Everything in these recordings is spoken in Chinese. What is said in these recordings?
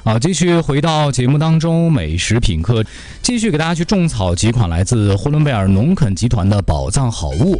好，继续回到节目当中，美食品客继续给大家去种草几款来自呼伦贝尔农垦集团的宝藏好物。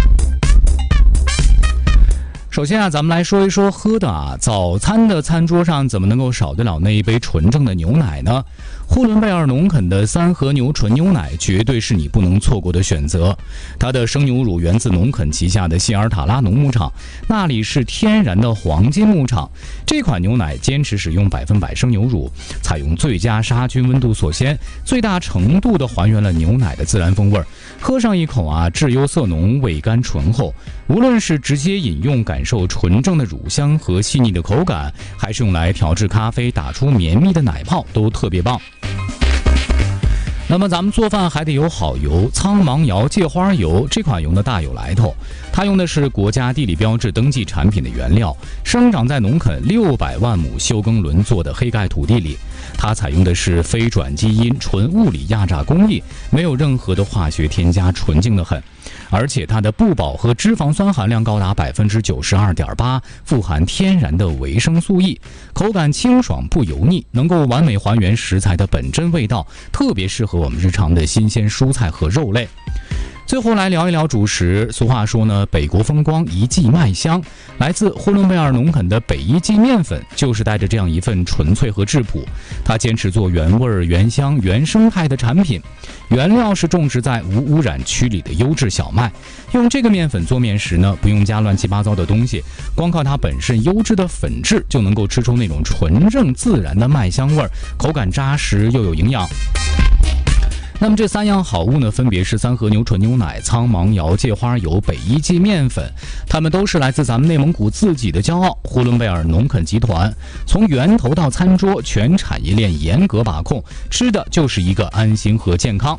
首先啊，咱们来说一说喝的啊，早餐的餐桌上怎么能够少得了那一杯纯正的牛奶呢？呼伦贝尔农垦的三和牛纯牛奶绝对是你不能错过的选择。它的生牛乳源自农垦旗下的希尔塔拉农牧场，那里是天然的黄金牧场。这款牛奶坚持使用100%生牛乳，采用最佳杀菌温度锁鲜，最大程度地还原了牛奶的自然风味。喝上一口啊，质优色浓，味甘醇厚。无论是直接饮用感受纯正的乳香和细腻的口感，还是用来调制咖啡打出绵密的奶泡，都特别棒。那么咱们做饭还得有好油，苍芒窑芥花油这款油呢大有来头，它用的是国家地理标志登记产品的原料，生长在农垦600万亩休耕轮作的黑盖土地里。它采用的是非转基因纯物理压榨工艺，没有任何的化学添加，纯净的很。而且它的不饱和脂肪酸含量高达92.8%，富含天然的维生素 E， 口感清爽不油腻，能够完美还原食材的本真味道，特别适合我们日常的新鲜蔬菜和肉类。最后来聊一聊主食。俗话说呢，北国风光，一季麦香。来自呼伦贝尔农垦的北一季面粉，就是带着这样一份纯粹和质朴。它坚持做原味、原香、原生态的产品，原料是种植在无污染区里的优质小麦。用这个面粉做面时呢，不用加乱七八糟的东西，光靠它本身优质的粉质，就能够吃出那种纯正自然的麦香味，口感扎实又有营养。那么这3样好物呢，分别是三和牛纯牛奶、苍芒窑芥花油、北一季面粉，它们都是来自咱们内蒙古自己的骄傲——呼伦贝尔农垦集团。从源头到餐桌，全产业链严格把控，吃的就是一个安心和健康。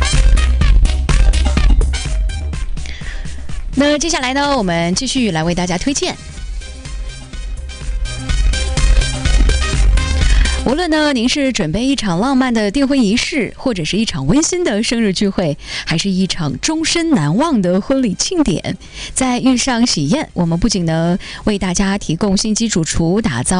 那接下来呢，我们继续来为大家推荐。无论呢，您是准备一场浪漫的订婚仪式，或者是一场温馨的生日聚会，还是一场终身难忘的婚礼庆典，在遇上喜宴，我们不仅呢为大家提供星级主厨打造